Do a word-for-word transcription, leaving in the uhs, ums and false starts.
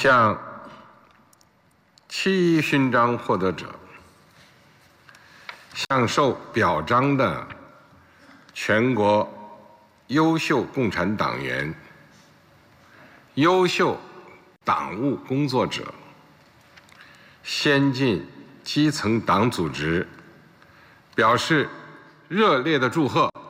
向七一勋章获得者、向受表彰的全国优秀共产党员、优秀党务工作者、先进基层党组织表示热烈的祝贺。